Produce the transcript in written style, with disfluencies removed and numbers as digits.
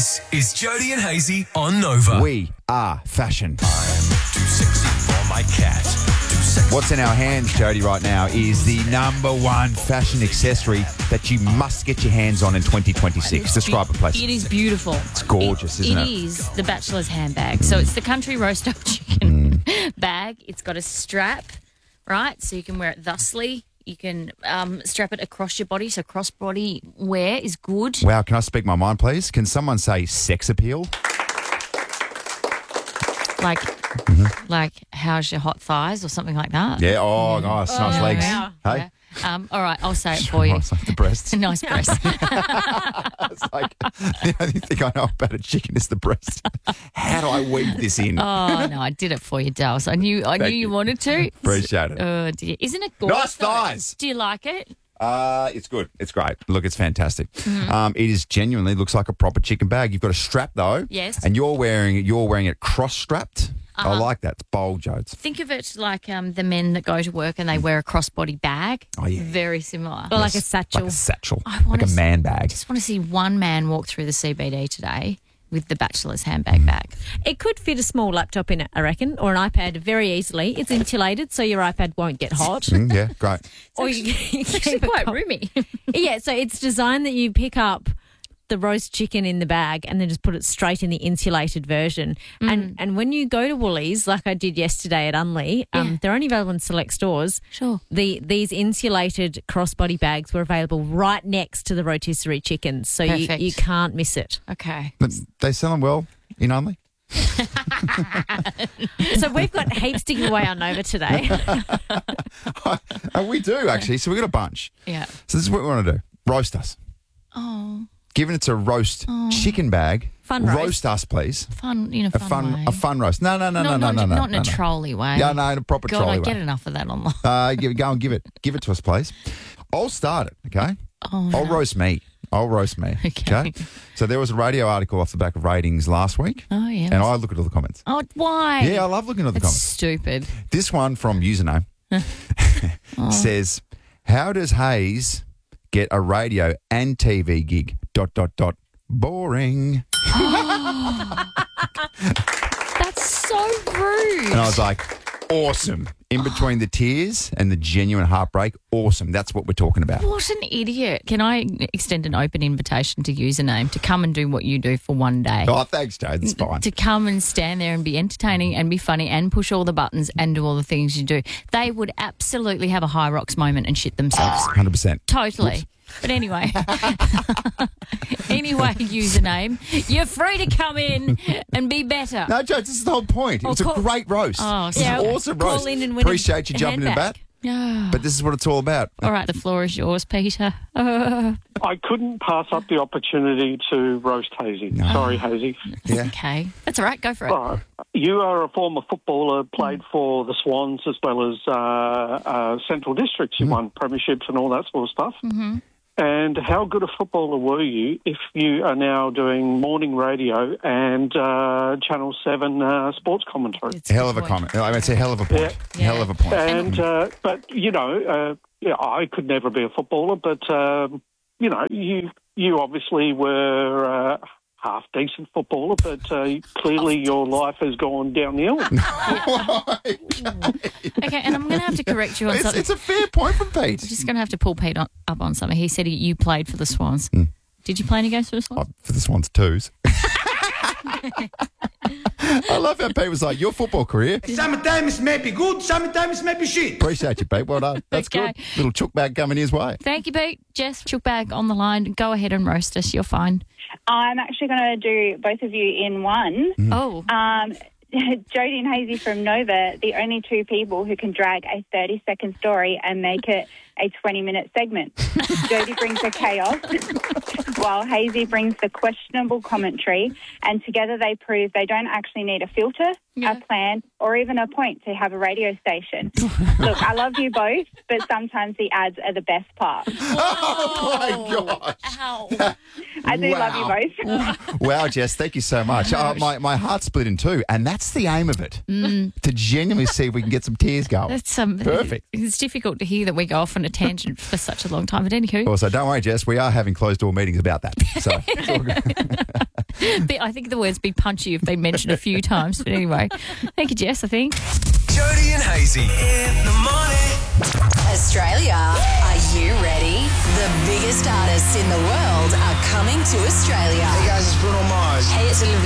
This is Jody and Hazy on Nova. We are fashion. I'm too sexy for my cat. Too sexy. What's in our hands, Jody, right now is the number one fashion accessory that you must get your hands on in 2026. Describe it, please. It is beautiful. It's gorgeous, isn't it? It is the bachelor's handbag. So it's the country roast up chicken bag. It's got a strap, right? So you can wear it thusly. You can strap it across your body. So cross-body wear is good. Wow, can I speak my mind, please? Can someone say sex appeal? Like how's your hot thighs or something like that? Yeah, nice legs. Wow. Hey? Yeah. All right, I'll say it for you. It's like the breast. Nice breast. It's like the only thing I know about a chicken is the breast. How do I weave this in? Oh, no, I did it for you, Dals. I knew you wanted to. Appreciate it. Oh, dear. Isn't it gorgeous? Nice thighs. Do you like it? It's good. It's great. Look, it's fantastic. It is genuinely looks like a proper chicken bag. You've got a strap though. Yes. And you're wearing it cross-strapped. I like that. It's bold, Jodes. Think of it like the men that go to work and they wear a crossbody bag. Oh, yeah. Very similar. Or like a satchel. Like a satchel. I wanna Like a man bag. I just want to see one man walk through the CBD today with the bachelor's handbag bag. It could fit a small laptop in it, I reckon, or an iPad very easily. It's insulated, so your iPad won't get hot. Yeah, great. Or you It's actually keep it quite cold. roomy. Yeah, so it's designed that you pick up the roast chicken in the bag and then just put it straight in the insulated version. And when you go to Woolies, like I did yesterday at Unley, they're only available in select stores. Sure. These insulated crossbody bags were available right next to the rotisserie chickens, so Perfect. you can't miss it. Okay. But they sell them well in Unley. So we've got heaps to give away on Nova today. We do, actually. So we've got a bunch. Yeah. So this is what we want to do. Roast us. Oh, Given it's a roast chicken bag, Fun roast. us, please. fun in a fun way. A fun roast. No. Not in a trolly way. Yeah, no, in a proper God, trolley I way. get enough of that online. Go and give it to us, please. I'll start it, okay? Oh, I'll no. roast me. Okay. So there was a radio article off the back of ratings last week. Oh, yeah. And I look at all the comments. Oh, why? Yeah, I love looking at the That's comments. stupid. This one from username says, how does Hayes get a radio and TV gig? ... Boring. That's so rude. And I was like, awesome. In between the tears and the genuine heartbreak, awesome. That's what we're talking about. What an idiot. Can I extend an open invitation to username to come and do what you do for one day? Oh, thanks, Joe. That's fine. To come and stand there and be entertaining and be funny and push all the buttons and do all the things you do. They would absolutely have a High Rocks moment and shit themselves. 100%. Totally. Oops. But anyway, username, you're free to come in and be better. No, Joe, this is the whole point. It was a great roast. Oh, It's an awesome call roast. in and win Appreciate you a jumping in the handbag. bat. Yeah. But this is what it's all about. All right, the floor is yours, Peter. I couldn't pass up the opportunity to roast Hazy. Sorry, Hazy. Yeah. Okay. That's all right. Go for it. You are a former footballer, played for the Swans as well as Central Districts. You won premierships and all that sort of stuff. Mm-hmm. And how good a footballer were you if you are now doing morning radio and Channel 7 sports commentary? It's a Hell good of a point. comment. It's a hell of a point. Yeah. Hell of a point. And but I could never be a footballer, but you obviously were half decent footballer, but clearly your life has gone downhill. Okay, and I'm going to have to correct you on something. It's a fair point from I'm Pete. just going to have to pull Pete up on something. He said you played for the Swans. Did you play any games for the Swans? For the Swans twos. I love how Pete was like, your football career. Sometimes it may be good, sometimes it may be shit. Appreciate you, Pete. Well done. That's Okay. good. Little chook bag coming his way. Thank you, Pete. Jess, Chookbag on the line. Go ahead and roast us. You're fine. I'm actually going to do both of you in one. Oh. Jody and Hazy from Nova, the only two people who can drag a 30-second story and make it a 20-minute segment. Jody brings the chaos, while Hazy brings the questionable commentary, and together they prove they don't actually need a filter, a plan, or even a point to have a radio station. Look, I love you both, but sometimes the ads are the best part. Oh, my gosh. Ow. I do love you Wow. both. Wow, Jess, thank you so much. My heart split in two, and that's the aim of it, to genuinely see if we can get some tears going. That's Perfect. It's difficult to hear that we go off on a tangent for such a long time. But anywho, Also, don't worry, Jess, we are having closed-door meetings about that. So it's all good. I think the words "be punchy" have been mentioned a few times. But anyway, thank you, Jess. I think. Jody and Hazy in the morning. Australia, are you ready? The biggest artists in the world are coming to Australia. Hey guys, it's Bruno Mars. Hey, it's Olivia